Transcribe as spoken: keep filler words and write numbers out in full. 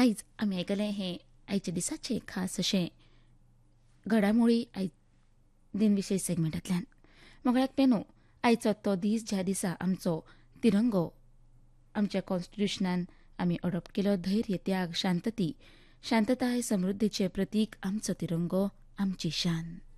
आयज आमी आयकलें हें आयच्या दिसाचें खास अशें घडामोडी आयज दिनविशेश सेगमेंटांतल्यान. मोगळ्याक पेनो आयचो तो दीस ज्या दिसा आमचो तिरंगो आमच्या कॉन्स्टिट्युशनान आमी अडॉप्ट केलो. धैर्य, त्याग, शांतती शांतताय समृद्धीचें प्रतीक आमचो तिरंगो, आमची शान.